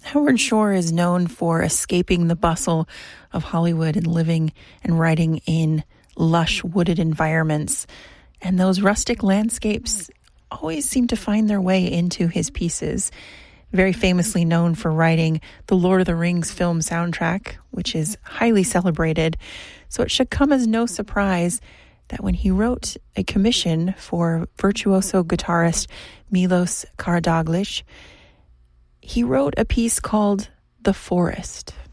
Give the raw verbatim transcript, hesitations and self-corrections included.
Howard Shore is known for escaping the bustle of Hollywood and living and writing in lush wooded environments. And those rustic landscapes always seem to find their way into his pieces. Very famously known for writing the Lord of the Rings film soundtrack, which is highly celebrated. So it should come as no surprise that when he wrote a commission for virtuoso guitarist Milos Karadzic, he wrote a piece called The Forest.